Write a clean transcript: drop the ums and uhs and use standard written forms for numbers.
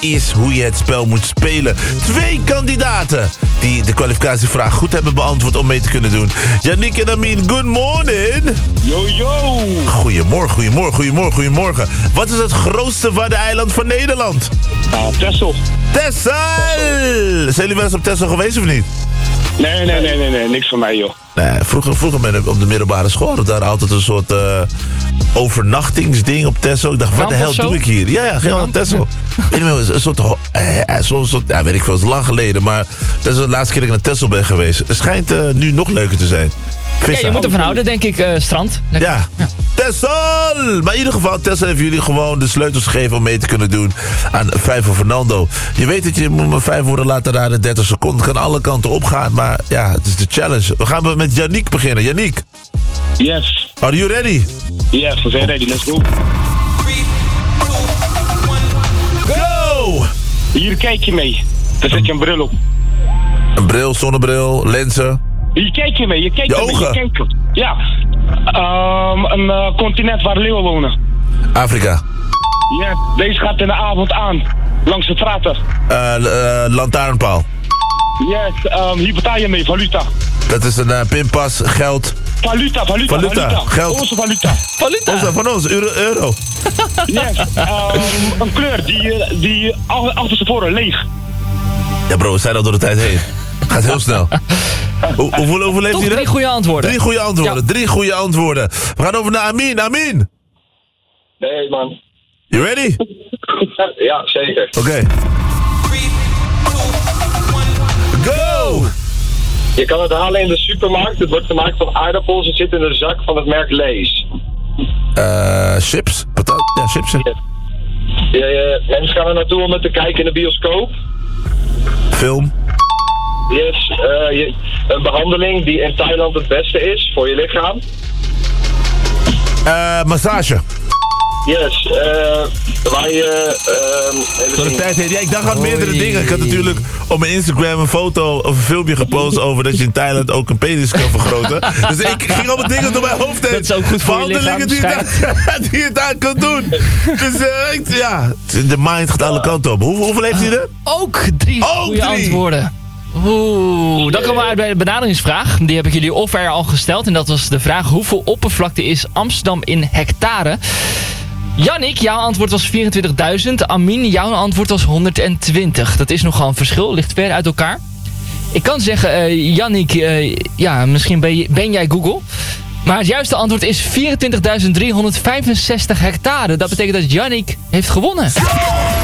is hoe je het spel moet spelen. 2 kandidaten die de kwalificatievraag goed hebben beantwoord om mee te kunnen doen. Yannick en Amin, good morning. Yo, yo. Goedemorgen. Wat is het grootste waddeneiland van Nederland? Texel. Texel! Zijn jullie wel eens op Texel geweest of niet? Nee, niks van mij, joh. Nee, vroeger ben ik op de middelbare school. Had daar altijd een soort overnachtingsding op Texel. Ik dacht, wat de hel doe ik hier? Ja, ging naar Texel. Een soort, ja, weet ik veel, het is lang geleden. Maar dat is de laatste keer dat ik naar Texel ben geweest. Het schijnt nu nog leuker te zijn. Ja, je moet ervan houden, denk ik, strand. Ja, Texel! Maar in ieder geval, Texel heeft jullie gewoon de sleutels gegeven om mee te kunnen doen aan 5 voor Fernando. Je weet dat je moet maar 5 woorden laten raden, 30 seconden. Het kan alle kanten opgaan, maar ja, het is de challenge. We gaan met Yannick beginnen. Yannick. Yes. Are you ready? Yes, we zijn ready. Let's go. Go! Hier kijk je mee. Daar zet je een bril op. Een bril, zonnebril, lenzen. Hier kijk je mee. Je kijkt Je ermee. ogen. Je kijkt. Ja. Een continent waar leeuwen wonen. Afrika. Ja, deze gaat in de avond aan. Langs de straten. Lantaarnpaal. Yes, hier betaal je mee. Valuta. Dat is een pinpas, geld. Valuta. Geld. Onze valuta. Van ons, euro. Yes, een kleur die achterstevoren leeg. Ja bro, we zijn al door de tijd heen. Gaat heel snel. Hoeveel heeft Toch hij er? 3 goede antwoorden. 3 goede antwoorden, Ja. 3 goede antwoorden. We gaan over naar Amin. Amin! Nee, man. You ready? Ja, zeker. Oké. Go! Je kan het halen in de supermarkt. Het wordt gemaakt van aardappels. Het zit in de zak van het merk Lay's. Chips? Ja, chips. Mensen gaan er naartoe om het te kijken in de bioscoop. Film. Yes, een behandeling die in Thailand het beste is voor je lichaam. Massage. Yes, waar je... Door de tijd heen. Ja, ik dacht aan meerdere dingen. Ik had natuurlijk op mijn Instagram een foto of een filmpje gepost over dat je in Thailand ook een penis kan vergroten. Dus ik ging allemaal dingen door mijn hoofd heen. Dat is ook goed voor je behandelingen lichaam, die je daar kan doen. Dus ja, de mind gaat alle kanten op. Hoeveel heeft hij er? Ook 3 goede antwoorden. Dan komen we uit bij de benaderingsvraag. Die heb ik jullie off-air al gesteld. En dat was de vraag: hoeveel oppervlakte is Amsterdam in hectare? Yannick, jouw antwoord was 24.000. Amin, jouw antwoord was 120. Dat is nogal een verschil, ligt ver uit elkaar. Ik kan zeggen, Yannick, ja, misschien ben jij Google. Maar het juiste antwoord is 24.365 hectare. Dat betekent dat Yannick heeft gewonnen.